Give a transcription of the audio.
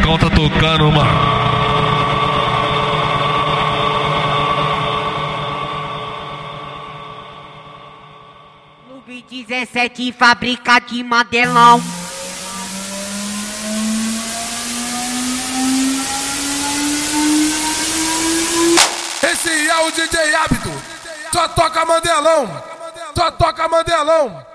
Chicão tá tocando, mano. Clube 17, fábrica de Mandelão. Esse é o DJ Hábito, só toca Mandelão, só toca Mandelão.